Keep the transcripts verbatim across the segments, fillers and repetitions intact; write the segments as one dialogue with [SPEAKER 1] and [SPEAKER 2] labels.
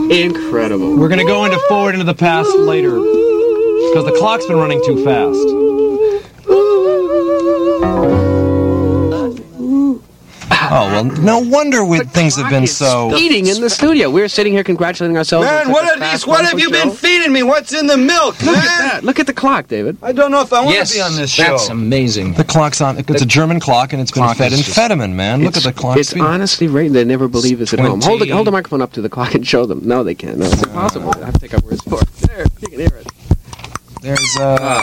[SPEAKER 1] Incredible.
[SPEAKER 2] We're going to go into forward into the past later because the clock's been running too fast.
[SPEAKER 3] Oh, well, no wonder we, things have been so...
[SPEAKER 1] Eating in the studio. We're sitting here congratulating ourselves.
[SPEAKER 4] Man, what at least, what have you been feeding me? What's in the milk, man?
[SPEAKER 1] Look at that. Look at the clock, David.
[SPEAKER 4] I don't know if I want
[SPEAKER 5] yes,
[SPEAKER 4] to be on this show.
[SPEAKER 5] That's amazing.
[SPEAKER 3] The clock's on. It's a German clock, and it's been fed amphetamine, man. Look at the clock.
[SPEAKER 1] It's honestly right. They never believe us at home. Hold the, hold the microphone up to the clock and show them. No, they can't. No, it's impossible. I have to take our words for it. There, you can hear it.
[SPEAKER 3] There's, uh...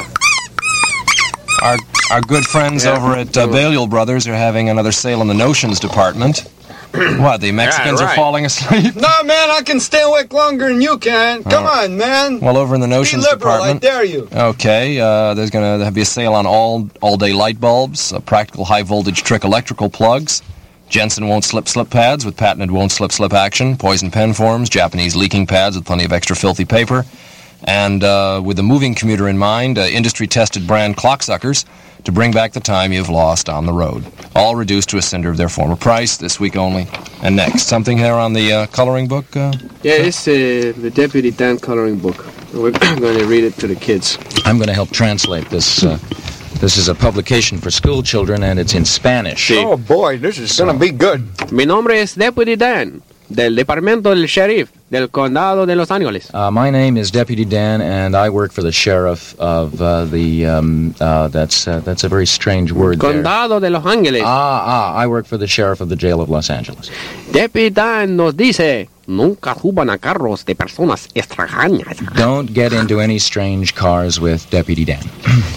[SPEAKER 3] Our our good friends
[SPEAKER 1] Yeah.
[SPEAKER 3] over at uh, Balliol Brothers are having another sale in the notions department. What, the Mexicans
[SPEAKER 4] Yeah, right.
[SPEAKER 3] are falling asleep?
[SPEAKER 4] No, man, I can stay awake longer than you can. Come
[SPEAKER 3] Oh.
[SPEAKER 4] on, man.
[SPEAKER 3] Well, over in the notions
[SPEAKER 4] Be liberal,
[SPEAKER 3] department...
[SPEAKER 4] I dare you.
[SPEAKER 3] Okay, uh, there's going to be a sale on all all-day light bulbs, uh, practical high-voltage trick electrical plugs, Jensen won't-slip-slip pads with patented won't-slip-slip action, poison pen forms, Japanese leaking pads with plenty of extra filthy paper, and uh, with the moving commuter in mind, uh, industry-tested brand clocksuckers to bring back the time you've lost on the road. All reduced to a cinder of their former price, this week only and next. Something there on the uh, coloring book? Uh,
[SPEAKER 1] Yeah, it's uh, the Deputy Dan coloring book. We're going to read it to the kids.
[SPEAKER 5] I'm going to help translate this. Uh, this is a publication for school children, and it's in Spanish.
[SPEAKER 4] Oh, boy, this is going to be good.
[SPEAKER 1] Mi nombre es Deputy Dan, del Departamento del Sheriff, del Condado de Los Ángeles.
[SPEAKER 5] Uh, my name is Deputy Dan, and I work for the sheriff of uh, the. Um, uh, that's uh, that's a very strange word there.
[SPEAKER 1] Condado de Los Ángeles.
[SPEAKER 5] Ah, ah, I work for the sheriff of the jail of Los Angeles.
[SPEAKER 1] Deputy Dan nos dice, nunca suban a carros de personas extrañas.
[SPEAKER 5] Don't get into any strange cars with Deputy Dan.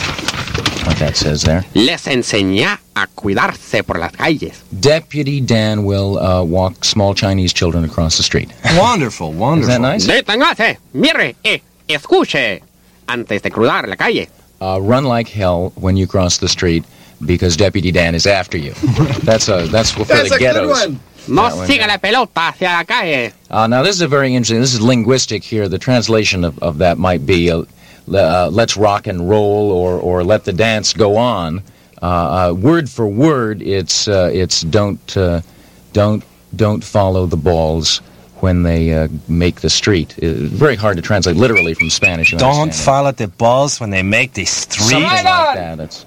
[SPEAKER 5] What that says there.
[SPEAKER 1] Les enseña a cuidarse por las calles.
[SPEAKER 5] Deputy Dan will uh, walk small Chinese children across the street.
[SPEAKER 3] wonderful, wonderful.
[SPEAKER 5] Is that nice?
[SPEAKER 1] Deténgase, mire y escuche antes de cruzar la calle.
[SPEAKER 5] Uh, run like hell when you cross the street because Deputy Dan is after you. That's a that's for
[SPEAKER 4] That's
[SPEAKER 5] the
[SPEAKER 4] a good
[SPEAKER 5] ghettos.
[SPEAKER 4] one.
[SPEAKER 1] No
[SPEAKER 5] That one,
[SPEAKER 1] siga
[SPEAKER 5] yeah.
[SPEAKER 1] la pelota hacia la calle.
[SPEAKER 5] Uh, now, this is a very interesting, this is linguistic here. The translation of, of that might be, uh, uh, let's rock and roll, or, or let the dance go on. Uh, uh, word for word, it's, uh, it's don't, uh, don't, don't follow the balls when they uh, make the street. It's very hard to translate literally from Spanish. You
[SPEAKER 3] Don't
[SPEAKER 5] understand
[SPEAKER 3] follow the balls when they make the street.
[SPEAKER 5] Something like that. It's,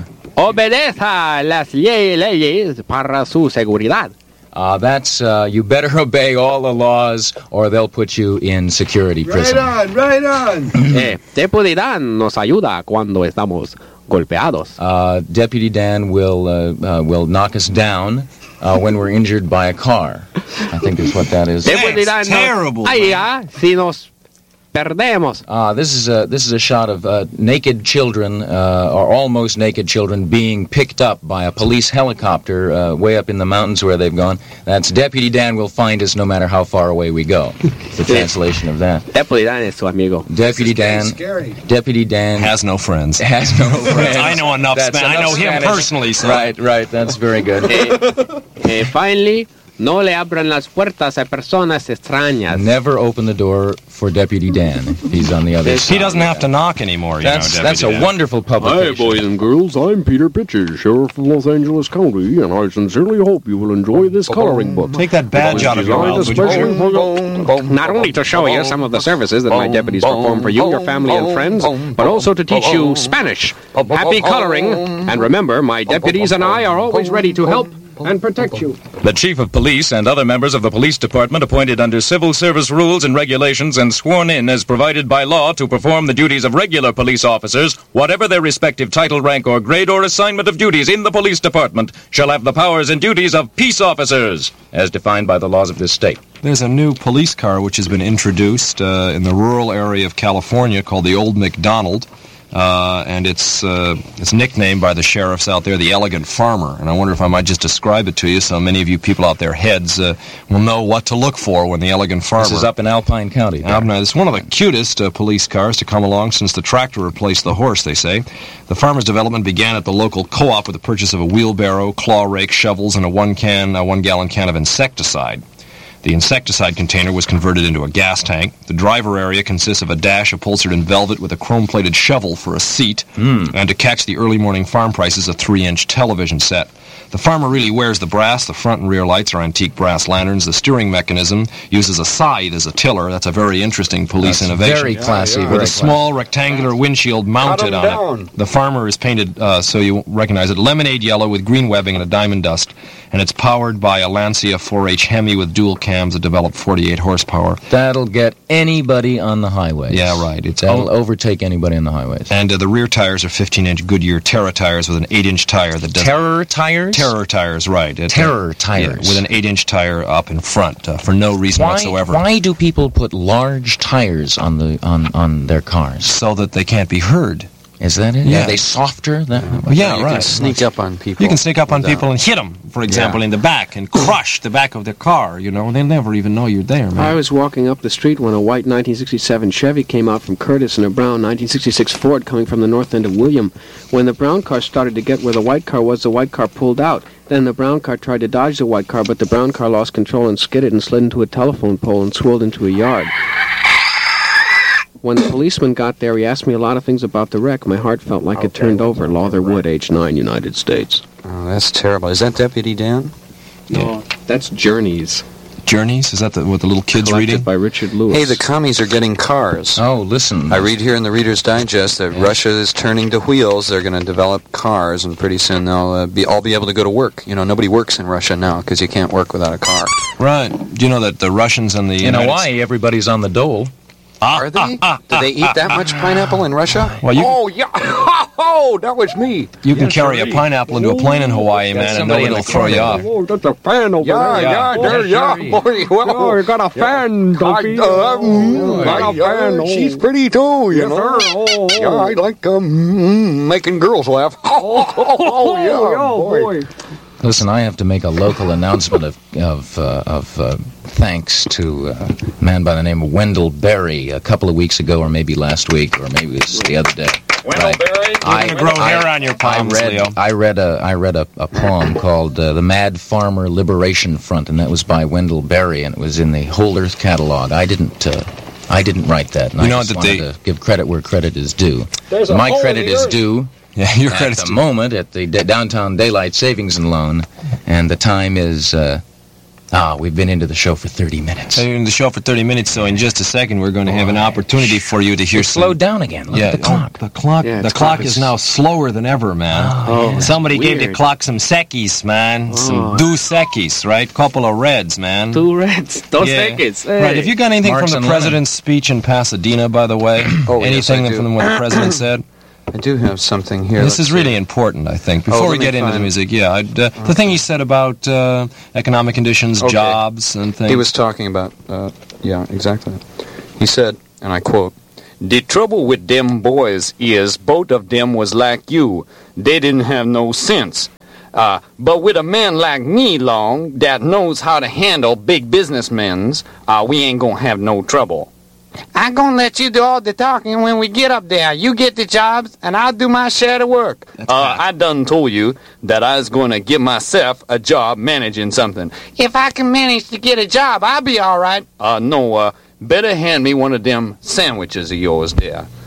[SPEAKER 1] Obedeza las le- leyes para su seguridad.
[SPEAKER 5] Uh, that's, uh, you better obey all the laws or they'll put you in security prison.
[SPEAKER 4] Right on, right on.
[SPEAKER 1] eh, Deputy Dan nos ayuda cuando estamos golpeados.
[SPEAKER 5] Uh, Deputy Dan will, uh, uh, will knock us down uh, when we're injured by a car. I think that's what that is.
[SPEAKER 1] Deputy Dan
[SPEAKER 3] That's terrible,
[SPEAKER 1] nos ayuda si nos perdemos.
[SPEAKER 5] Uh, this is a this is a shot of uh, naked children, uh, or almost naked children, being picked up by a police helicopter uh, way up in the mountains where they've gone. That's Deputy Dan will find us no matter how far away we go. The translation of that.
[SPEAKER 1] Deputy Dan es su amigo.
[SPEAKER 5] Deputy Dan.
[SPEAKER 4] Scary.
[SPEAKER 5] Deputy Dan
[SPEAKER 3] Has no friends.
[SPEAKER 5] has no friends.
[SPEAKER 3] I know enough
[SPEAKER 5] That's
[SPEAKER 3] Spanish. I know him
[SPEAKER 5] Spanish.
[SPEAKER 3] personally, so...
[SPEAKER 5] Right, right. That's very good.
[SPEAKER 1] Eh, eh, finally, no le abran las puertas a personas extrañas.
[SPEAKER 5] Never open the door for Deputy Dan. He's on the other side.
[SPEAKER 3] He doesn't have to knock anymore, you
[SPEAKER 5] That's
[SPEAKER 3] know,
[SPEAKER 5] that's
[SPEAKER 3] Deputy
[SPEAKER 5] a
[SPEAKER 3] Dan.
[SPEAKER 5] wonderful publication.
[SPEAKER 6] Hi, boys and girls. I'm Peter Pitches, Sheriff of Los Angeles County, and I sincerely hope you will enjoy this coloring book.
[SPEAKER 3] Take that badge out of your mouth, would you?
[SPEAKER 6] Especially for
[SPEAKER 1] Not only to show you some of the services that my deputies perform for you, your family, and friends, but also to teach you Spanish. Happy coloring, and remember, my deputies and I are always ready to help and protect you.
[SPEAKER 7] The Chief of Police and other members of the Police Department appointed under civil service rules and regulations and sworn in as provided by law to perform the duties of regular police officers, whatever their respective title, rank, or grade or assignment of duties in the Police Department, shall have the powers and duties of peace officers, as defined by the laws of this state.
[SPEAKER 3] There's a new police car which has been introduced uh, in the rural area of California called the Old McDonald. Uh, and it's uh, it's nicknamed by the sheriffs out there the Elegant Farmer. And I wonder if I might just describe it to you so many of you people out there heads uh, will know what to look for when the Elegant Farmer...
[SPEAKER 5] This is up in Alpine County.
[SPEAKER 3] Abner, it's one of the cutest uh, police cars to come along since the tractor replaced the horse, they say. The farmer's development began at the local co-op with the purchase of a wheelbarrow, claw rake, shovels, and a one-can, a one-gallon can of insecticide. The insecticide container was converted into a gas tank. The driver area consists of a dash upholstered in velvet with a chrome-plated shovel for a seat,
[SPEAKER 5] Mm.
[SPEAKER 3] and to catch the early morning farm prices, a three-inch television set. The farmer really wears the brass. The front and rear lights are antique brass lanterns. The steering mechanism uses a scythe as a tiller. That's a very interesting police
[SPEAKER 5] That's
[SPEAKER 3] innovation.
[SPEAKER 5] very classy.
[SPEAKER 3] With
[SPEAKER 5] very
[SPEAKER 3] a
[SPEAKER 5] classy.
[SPEAKER 3] small rectangular windshield mounted on
[SPEAKER 4] down.
[SPEAKER 3] it. The farmer is painted, uh, so you recognize it, lemonade yellow with green webbing and a diamond dust. And it's powered by a Lancia four H Hemi with dual cams that develop forty-eight horsepower.
[SPEAKER 5] That'll get anybody on the highways.
[SPEAKER 3] Yeah, right. It's
[SPEAKER 5] That'll
[SPEAKER 3] all-
[SPEAKER 5] overtake anybody on the highways.
[SPEAKER 3] And uh, the rear tires are fifteen-inch Goodyear Terra tires with an eight-inch tire that does...
[SPEAKER 5] Terror tires?
[SPEAKER 3] Terror tires, right. It,
[SPEAKER 5] Terror
[SPEAKER 3] uh,
[SPEAKER 5] tires.
[SPEAKER 3] yeah, with an eight-inch tire up in front uh, for no reason
[SPEAKER 5] Why,
[SPEAKER 3] whatsoever.
[SPEAKER 5] why do people put large tires on the on, on their cars?
[SPEAKER 3] So that they can't be heard.
[SPEAKER 5] Is that it?
[SPEAKER 3] Yeah.
[SPEAKER 5] Are they softer? That,
[SPEAKER 3] Well, yeah,
[SPEAKER 8] you
[SPEAKER 3] right.
[SPEAKER 8] can sneak up on people.
[SPEAKER 3] You can sneak up on
[SPEAKER 8] without-
[SPEAKER 3] people and hit them, for example,
[SPEAKER 8] Yeah.
[SPEAKER 3] in the back and crush the back of their car, you know. They'll never even know you're there,
[SPEAKER 1] I
[SPEAKER 3] man.
[SPEAKER 1] was walking up the street when a white nineteen sixty-seven Chevy came out from Curtis and a brown nineteen sixty-six Ford coming from the north end of William. When the brown car started to get where the white car was, the white car pulled out. Then the brown car tried to dodge the white car, but the brown car lost control and skidded and slid into a telephone pole and swirled into a yard. When the policeman got there, he asked me a lot of things about the wreck. My heart felt like it turned over. Lawther Wood, age nine, United States.
[SPEAKER 8] Oh, that's terrible. Is that Deputy Dan?
[SPEAKER 1] No, that's Journeys.
[SPEAKER 3] Journeys? Is that the, what the little kids
[SPEAKER 1] Collected
[SPEAKER 3] reading?
[SPEAKER 1] by Richard Lewis.
[SPEAKER 8] Hey, the commies are getting cars.
[SPEAKER 5] Oh, listen.
[SPEAKER 8] I read here in the Reader's Digest that Russia is turning to wheels. They're going to develop cars, and pretty soon they'll uh, be all be able to go to work. You know, nobody works in Russia now because you can't work without a car.
[SPEAKER 3] Right. Do you know that the Russians and the
[SPEAKER 5] In
[SPEAKER 3] United
[SPEAKER 5] Hawaii, everybody's on the dole.
[SPEAKER 8] Are they? Do they eat that much pineapple in Russia?
[SPEAKER 3] Well, you,
[SPEAKER 4] Oh, yeah. Oh, that was me.
[SPEAKER 3] you can carry a pineapple into a plane in Hawaii, man, and
[SPEAKER 5] somebody
[SPEAKER 3] nobody
[SPEAKER 5] in
[SPEAKER 3] will
[SPEAKER 5] the
[SPEAKER 3] throw you off.
[SPEAKER 6] Oh, that's a fan over
[SPEAKER 4] Yeah,
[SPEAKER 6] there.
[SPEAKER 4] yeah, there,
[SPEAKER 5] Yeah,
[SPEAKER 4] yeah.
[SPEAKER 5] sure.
[SPEAKER 4] Boy, well,
[SPEAKER 6] Oh, you got a fan,
[SPEAKER 4] I,
[SPEAKER 6] Dopey.
[SPEAKER 4] uh, mm,
[SPEAKER 6] got a
[SPEAKER 4] I, uh,
[SPEAKER 6] fan. Oh.
[SPEAKER 4] she's pretty too, you
[SPEAKER 6] Yes,
[SPEAKER 4] know.
[SPEAKER 6] sir. Oh,
[SPEAKER 4] Yeah, I like um, mm, making girls laugh. Oh, oh, yeah,
[SPEAKER 6] oh,
[SPEAKER 4] boy.
[SPEAKER 6] boy.
[SPEAKER 5] Listen, I have to make a local announcement of of, uh, of uh, thanks to uh, a man by the name of Wendell Berry. A couple of weeks ago, or maybe last week, or maybe it was the other day.
[SPEAKER 4] Wendell Berry?
[SPEAKER 5] I,
[SPEAKER 3] You're gonna grow hair on your palms,
[SPEAKER 5] I read,
[SPEAKER 3] Leo.
[SPEAKER 5] I read a I read a, a poem called uh, "The Mad Farmer Liberation Front," and that was by Wendell Berry, and it was in the Whole Earth catalog. I didn't. Uh, I didn't write that. And
[SPEAKER 3] You
[SPEAKER 5] I
[SPEAKER 3] know
[SPEAKER 5] just
[SPEAKER 3] that
[SPEAKER 5] wanted
[SPEAKER 3] they-
[SPEAKER 5] to give credit where credit is due.
[SPEAKER 4] There's a
[SPEAKER 5] My
[SPEAKER 4] hole in
[SPEAKER 5] credit
[SPEAKER 4] the
[SPEAKER 5] is
[SPEAKER 4] earth.
[SPEAKER 5] due.
[SPEAKER 3] Yeah, your
[SPEAKER 5] At
[SPEAKER 3] credit's
[SPEAKER 5] the moment at the D- Downtown Daylight Savings and Loan, and the time is, uh, ah, we've been into the show for thirty minutes.
[SPEAKER 3] So you're in the show for thirty minutes, so in just a second we're going to have an opportunity for you to hear some...
[SPEAKER 5] Slow down again. Look
[SPEAKER 3] Yeah,
[SPEAKER 5] at the clock.
[SPEAKER 3] Oh, the clock.
[SPEAKER 1] Yeah,
[SPEAKER 3] the
[SPEAKER 1] it's
[SPEAKER 3] clock
[SPEAKER 1] clock
[SPEAKER 3] is
[SPEAKER 1] is-
[SPEAKER 3] now slower than ever, man.
[SPEAKER 1] Oh,
[SPEAKER 3] Somebody gave the
[SPEAKER 1] weird.
[SPEAKER 3] clock some sekis, man. Some do sekis, right? Couple of reds, man.
[SPEAKER 1] Two reds. Dos
[SPEAKER 3] Yeah.
[SPEAKER 1] seconds.
[SPEAKER 3] Right. Have you got anything
[SPEAKER 5] Marks
[SPEAKER 3] from
[SPEAKER 5] and
[SPEAKER 3] the
[SPEAKER 5] lemon.
[SPEAKER 3] president's speech in Pasadena, by the way?
[SPEAKER 8] Oh, yes,
[SPEAKER 3] anything
[SPEAKER 8] I do.
[SPEAKER 3] from what the president said?
[SPEAKER 8] I do have something here.
[SPEAKER 3] This
[SPEAKER 8] Let's
[SPEAKER 3] is really
[SPEAKER 8] see.
[SPEAKER 3] important, I think.
[SPEAKER 8] Oh,
[SPEAKER 3] Before
[SPEAKER 8] let
[SPEAKER 3] we
[SPEAKER 8] me
[SPEAKER 3] get into the
[SPEAKER 8] find-
[SPEAKER 3] music, yeah, I'd, uh, the thing he said about uh, economic conditions,
[SPEAKER 8] Okay.
[SPEAKER 3] jobs, and things.
[SPEAKER 8] He was talking about, uh, yeah, exactly. He said, and I quote, "The trouble with them boys is both of them was like you. They didn't have no sense. Uh, but with a man like me long that knows how to handle big businessmen's, uh, we ain't gonna have no trouble. I'm gonna let you do all the talking when we get up there. You get the jobs, and I'll do my share of work. Uh, I done told you that I was gonna give myself a job managing something. If I can manage to get a job, I'll be all right. Uh, no, uh, better hand me one of them sandwiches of yours there.